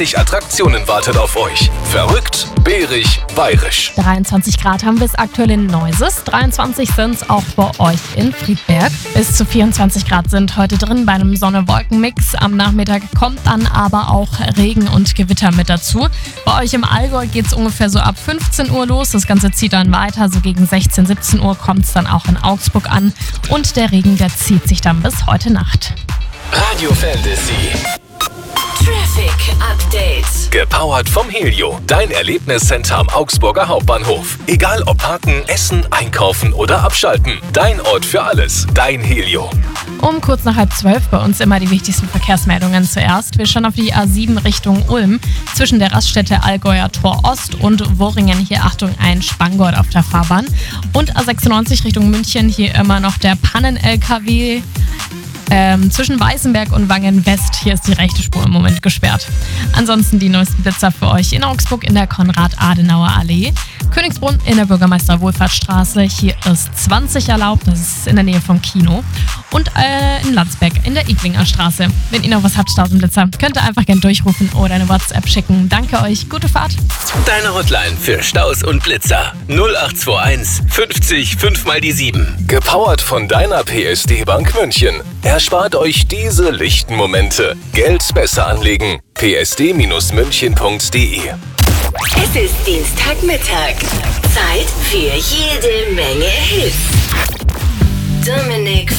Attraktionen wartet auf euch. Verrückt, bärig, bayerisch. 23 Grad haben wir es aktuell in Neuses, 23 sind es auch bei euch in Friedberg. Bis zu 24 Grad sind heute drin bei einem Sonne-Wolken-Mix. Am Nachmittag kommt dann aber auch Regen und Gewitter mit dazu. Bei euch im Allgäu geht es ungefähr so ab 15 Uhr los. Das Ganze zieht dann weiter, so gegen 16, 17 Uhr kommt es dann auch in Augsburg an. Und der Regen, der zieht sich dann bis heute Nacht. Radio Fantasy. Traffic Update. Gepowert vom Helio. Dein Erlebniscenter am Augsburger Hauptbahnhof. Egal ob parken, essen, einkaufen oder abschalten. Dein Ort für alles. Dein Helio. Um kurz nach 11:30 bei uns immer die wichtigsten Verkehrsmeldungen zuerst. Wir schauen auf die A7 Richtung Ulm. Zwischen der Raststätte Allgäuer Tor Ost und Worringen hier Achtung ein Spanngurt auf der Fahrbahn. Und A96 Richtung München hier immer noch der Pannen-LKW. Zwischen Weißenberg und Wangen West, hier ist die rechte Spur im Moment gesperrt. Ansonsten die neuesten Blitzer für euch in Augsburg in der Konrad-Adenauer-Allee. Königsbrunn in der Bürgermeister-Wohlfahrtsstraße, hier ist 20 erlaubt, das ist in der Nähe vom Kino. Und in Landsberg in der Iglinger Straße. Wenn ihr noch was habt, Straßenblitzer, könnt ihr einfach gerne durchrufen oder eine WhatsApp schicken. Danke euch, gute Fahrt. Deine Hotline für Staus und Blitzer. 0821 50 5 mal die 7. Gepowert von deiner PSD Bank München. Erspart euch diese lichten Momente. Geld besser anlegen. psd-münchen.de. Es ist Dienstagmittag. Zeit für jede Menge Hits. Dominik